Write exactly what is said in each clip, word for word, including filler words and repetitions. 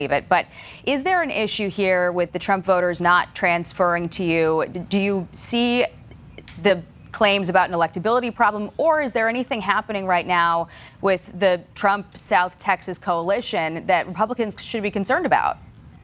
it. But is there an issue here with the Trump voters not transferring to you? Do you see the claims about an electability problem, or is there anything happening right now with the Trump South Texas coalition that Republicans should be concerned about?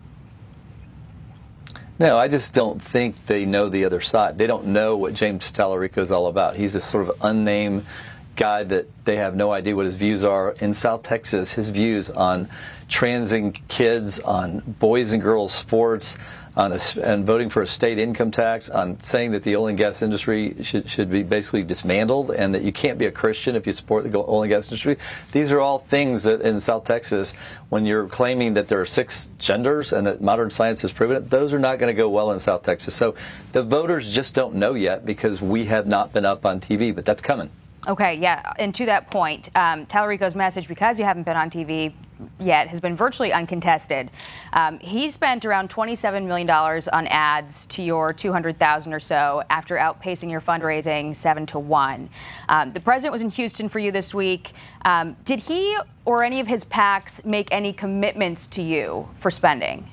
No, I just don't think they know the other side. They don't know what James Tallarico is all about. He's this sort of unnamed guy that they have no idea what his views are. In South Texas, his views on transing kids, on boys and girls sports, on a, and voting for a state income tax, on saying that the oil and gas industry should, should be basically dismantled and that you can't be a Christian if you support the oil and gas industry. These are all things that in South Texas, when you're claiming that there are six genders and that modern science has proven it, those are not going to go well in South Texas. So the voters just don't know yet because we have not been up on T V, but that's coming. Okay, yeah, and to that point, um, Tallarico's message, because you haven't been on T V yet, has been virtually uncontested. Um, he spent around twenty-seven million dollars on ads to your two hundred thousand or so after outpacing your fundraising seven to one. Um, the president was in Houston for you this week. Um, did he or any of his PACs make any commitments to you for spending?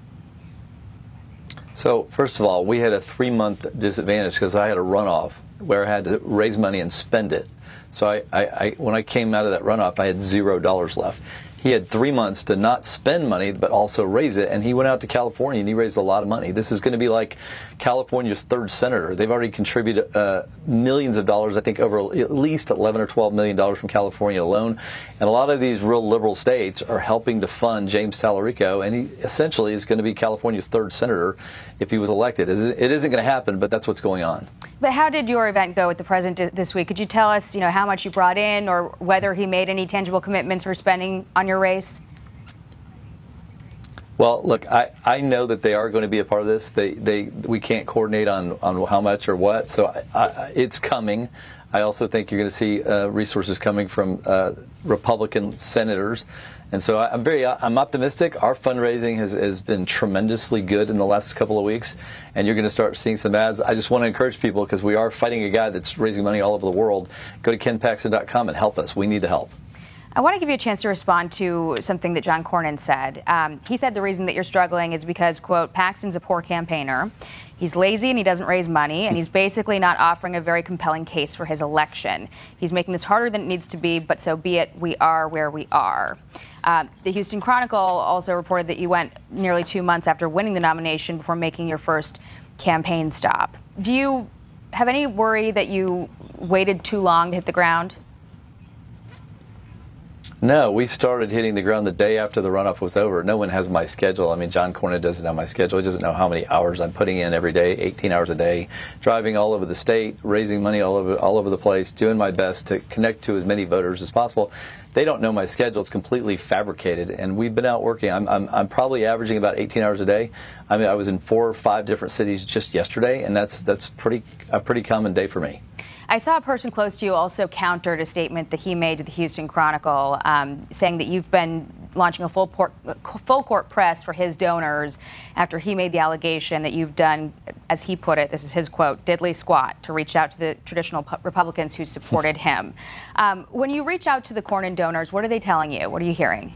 So, first of all, we had a three-month disadvantage because I had a runoff where I had to raise money and spend it. So I, I, I, when I came out of that runoff, I had zero dollars left. He had three months to not spend money, but also raise it. And he went out to California and he raised a lot of money. This is going to be like California's third senator. They've already contributed uh, millions of dollars, I think over at least eleven or twelve million dollars from California alone. And a lot of these real liberal states are helping to fund James Tallarico. And he essentially is going to be California's third senator if he was elected. It isn't going to happen, but that's what's going on. But how did your event go with the president this week? Could you tell us, you know, how much you brought in or whether he made any tangible commitments for spending on your race? Well, look, I, I know that they are going to be a part of this. They they we can't coordinate on, on how much or what, so I, I, it's coming. I also think you're going to see uh, resources coming from uh, Republican senators, and so I, I'm very I'm optimistic. Our fundraising has, has been tremendously good in the last couple of weeks, and you're going to start seeing some ads. I just want to encourage people because we are fighting a guy that's raising money all over the world. Go to ken paxton dot com and help us. We need the help. I want to give you a chance to respond to something that John Cornyn said. Um, he said the reason that you're struggling is because, quote, Paxton's a poor campaigner. He's lazy and he doesn't raise money, and he's basically not offering a very compelling case for his election. He's making this harder than it needs to be, but so be it. We are where we are. Uh, the Houston Chronicle also reported that you went nearly two months after winning the nomination before making your first campaign stop. Do you have any worry that you waited too long to hit the ground? No, we started hitting the ground the day after the runoff was over. No one has my schedule. I mean, John Cornyn doesn't have my schedule. He doesn't know how many hours I'm putting in every day, eighteen hours a day, driving all over the state, raising money all over all over the place, doing my best to connect to as many voters as possible. They don't know my schedule. It's completely fabricated, and we've been out working. I'm, I'm, I'm probably averaging about eighteen hours a day. I mean, I was in four or five different cities just yesterday, and that's that's pretty a pretty common day for me. I saw a person close to you also countered a statement that he made to the Houston Chronicle, um, saying that you've been launching a full, port, full court press for his donors after he made the allegation that you've done, as he put it, this is his quote, diddly squat to reach out to the traditional Republicans who supported him. Um, when you reach out to the Cornyn donors, what are they telling you? What are you hearing?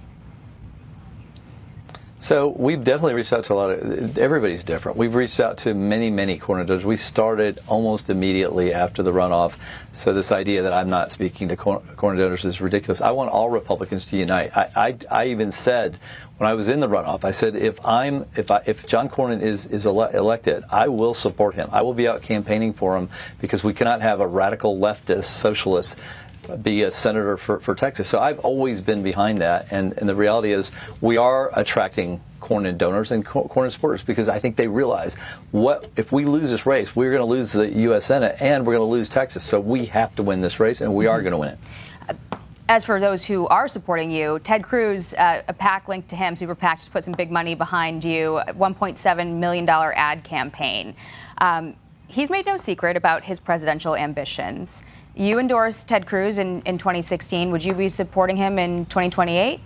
So we've definitely reached out to a lot of, everybody's different. We've reached out to many, many Cornyn donors. We started almost immediately after the runoff. So this idea that I'm not speaking to Cornyn donors is ridiculous. I want all Republicans to unite. I, I, I even said when I was in the runoff, I said if I'm, if I, if John Cornyn is is ele elected, I will support him. I will be out campaigning for him because we cannot have a radical leftist socialist be a senator for, for Texas. So I've always been behind that, and, and the reality is we are attracting Cornyn donors and Cornyn supporters because I think they realize what if we lose this race, we're going to lose the U S Senate and we're going to lose Texas. So we have to win this race, and we are going to win it. As for those who are supporting you, Ted Cruz, uh, a PAC linked to him, Super PAC, just put some big money behind you, one point seven million dollar ad campaign. Um, he's made no secret about his presidential ambitions. You endorsed Ted Cruz in, in twenty sixteen. Would you be supporting him in twenty twenty-eight?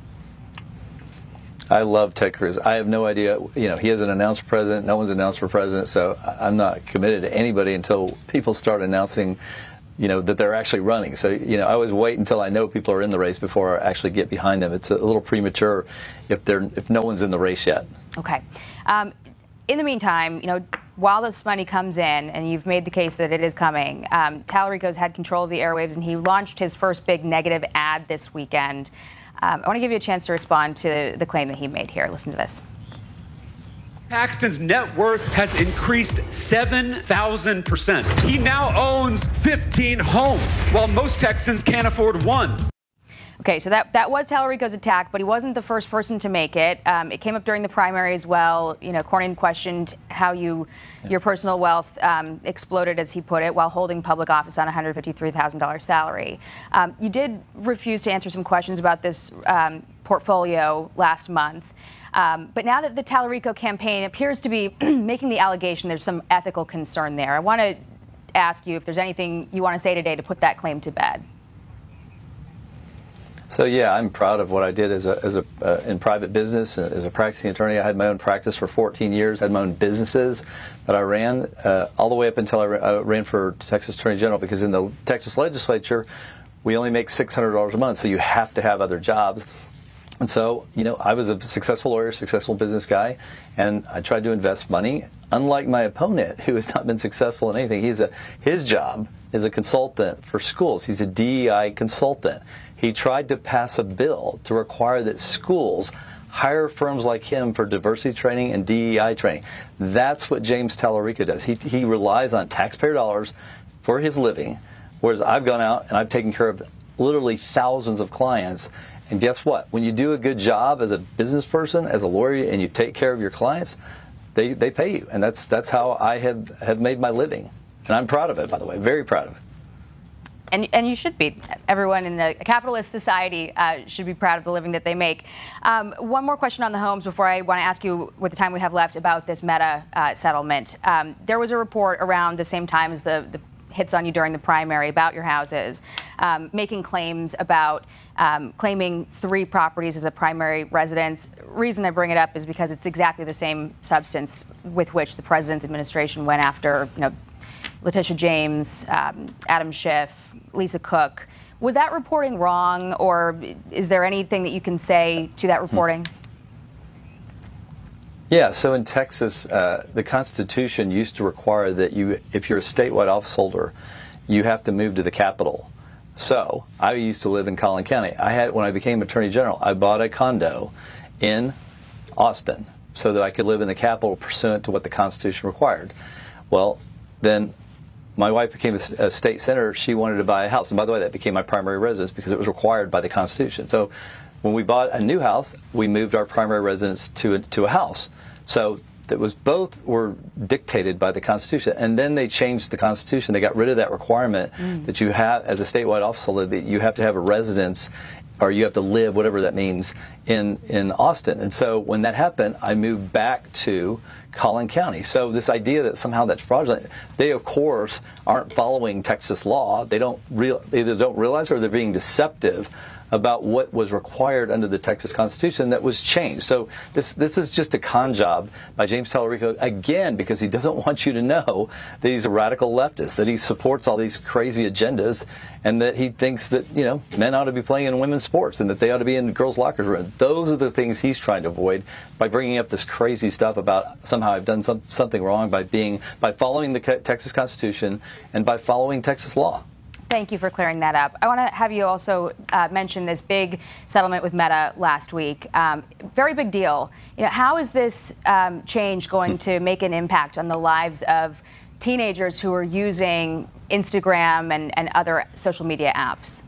I love Ted Cruz. I have no idea. You know, he hasn't announced for president. No one's announced for president. So I'm not committed to anybody until people start announcing you know, that they're actually running. So, you know, I always wait until I know people are in the race before I actually get behind them. It's a little premature if they're if no one's in the race yet. Okay. Um, in the meantime, you know, while this money comes in, and you've made the case that it is coming, um, Tallarico's had control of the airwaves, and he launched his first big negative ad this weekend. Um, I want to give you a chance to respond to the claim that he made here. Listen to this. Paxton's net worth has increased seven thousand percent. He now owns fifteen homes, while most Texans can't afford one. Okay, so that, that was Tallarico's attack, but he wasn't the first person to make it. Um, it came up during the primary as well. You know, Cornyn questioned how you, your personal wealth um, exploded, as he put it, while holding public office on a one hundred fifty-three thousand dollars salary. Um, you did refuse to answer some questions about this um, portfolio last month. Um, but now that the Tallarico campaign appears to be making the allegation, there's some ethical concern there. I want to ask you if there's anything you want to say today to put that claim to bed. So yeah, I'm proud of what I did as a, as a uh, in private business, uh, as a practicing attorney. I had my own practice for fourteen years, had my own businesses that I ran uh, all the way up until I, ra I ran for Texas Attorney General, because in the Texas legislature, we only make six hundred dollars a month, so you have to have other jobs. And so, you know, I was a successful lawyer, successful business guy, and I tried to invest money. Unlike my opponent, who has not been successful in anything, he's a his job is a consultant for schools. He's a D E I consultant. He tried to pass a bill to require that schools hire firms like him for diversity training and D E I training. That's what James Tallarico does. He, he relies on taxpayer dollars for his living, whereas I've gone out and I've taken care of literally thousands of clients. And guess what? When you do a good job as a business person, as a lawyer, and you take care of your clients, they, they pay you. And that's, that's how I have, have made my living. And I'm proud of it, by the way, very proud of it. And, and you should be. Everyone in a capitalist society uh, should be proud of the living that they make. Um, one more question on the homes before I want to ask you, with the time we have left, about this Meta uh, settlement. Um, there was a report around the same time as the, the hits on you during the primary about your houses, um, making claims about um, claiming three properties as a primary residence. Reason I bring it up is because it's exactly the same substance with which the president's administration went after, you know, Letitia James, um, Adam Schiff, Lisa Cook. Was that reporting wrong, or is there anything that you can say to that reporting? Yeah, so in Texas, uh, the Constitution used to require that you, if you're a statewide office holder, you have to move to the capital. So I used to live in Collin County. I had, when I became Attorney General, I bought a condo in Austin so that I could live in the capital pursuant to what the Constitution required. Well, then my wife became a, a state senator. She wanted to buy a house. And by the way, that became my primary residence because it was required by the Constitution. So when we bought a new house, we moved our primary residence to a, to a house. So that was both were dictated by the Constitution. And then they changed the Constitution. They got rid of that requirement mm. that you have, as a statewide office holder, that you have to have a residence, or you have to live, whatever that means, in, in Austin. And so when that happened, I moved back to Collin County. So this idea that somehow that's fraudulent, they of course aren't following Texas law. They don't real, they either don't realize, or they're being deceptive about what was required under the Texas Constitution that was changed. So this this is just a con job by James Tallarico, again, because he doesn't want you to know that he's a radical leftist, that he supports all these crazy agendas, and that he thinks that, you know, men ought to be playing in women's sports and that they ought to be in girls' locker rooms. Those are the things he's trying to avoid by bringing up this crazy stuff about somehow I've done some, something wrong by being by following the Texas Constitution and by following Texas law. Thank you for clearing that up. I want to have you also uh, mention this big settlement with Meta last week. Um, very big deal. You know, how is this um, change going to make an impact on the lives of teenagers who are using Instagram and, and other social media apps?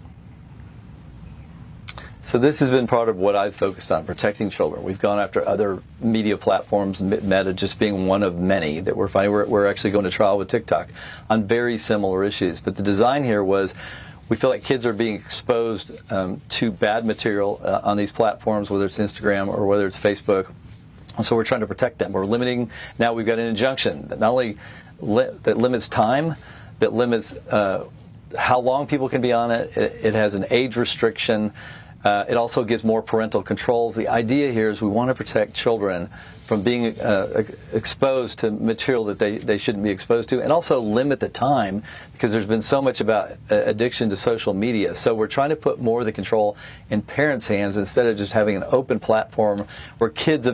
So this has been part of what I've focused on, protecting children. We've gone after other media platforms, Meta just being one of many that we're finding. We're, we're actually going to trial with TikTok on very similar issues. But the design here was, we feel like kids are being exposed um, to bad material uh, on these platforms, whether it's Instagram or whether it's Facebook. And so we're trying to protect them. We're limiting, now we've got an injunction that not only li that limits time, that limits uh, how long people can be on it. It, it has an age restriction. Uh, it also gives more parental controls. The idea here is we want to protect children from being uh, exposed to material that they, they shouldn't be exposed to, and also limit the time, because there's been so much about uh, addiction to social media. So we're trying to put more of the control in parents' hands instead of just having an open platform where kids of